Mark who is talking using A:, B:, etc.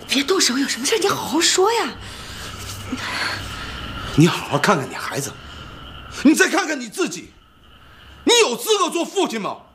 A: 别动手，有什么事你好好说呀。
B: 你好好看看你孩子，你再看看你自己，你有资格做父亲吗？